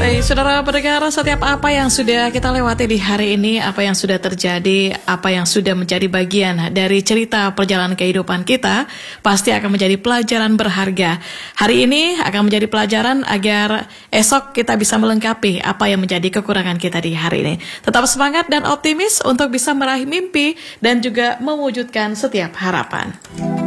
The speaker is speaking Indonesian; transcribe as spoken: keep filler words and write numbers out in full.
Baik, saudara pendengar, setiap apa yang sudah kita lewati di hari ini, apa yang sudah terjadi, apa yang sudah menjadi bagian dari cerita perjalanan kehidupan kita, pasti akan menjadi pelajaran berharga. Hari ini akan menjadi pelajaran agar esok kita bisa melengkapi apa yang menjadi kekurangan kita di hari ini. Tetap semangat dan optimis untuk bisa meraih mimpi dan juga mewujudkan setiap harapan.